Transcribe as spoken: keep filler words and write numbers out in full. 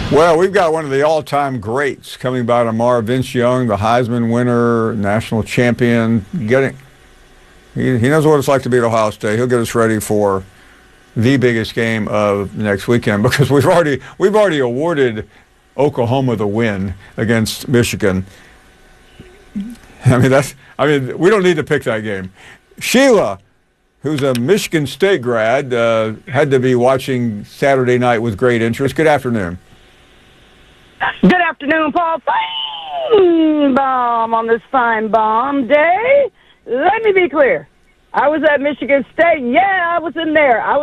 Well, we've got one of the all-time greats coming by tomorrow, Vince Young, the Heisman winner, national champion. Getting, he, he knows what it's like to be at Ohio State. He'll get us ready for the biggest game of next weekend because we've already we've already awarded Oklahoma the win against Michigan. I mean that's I mean we don't need to pick that game. Sheila, who's a Michigan State grad, uh, had to be watching Saturday night with great interest. Good afternoon. Good afternoon, Paul. Fine bomb on this fine bomb day. Let me be clear. I was at Michigan State. Yeah, I was in there. I was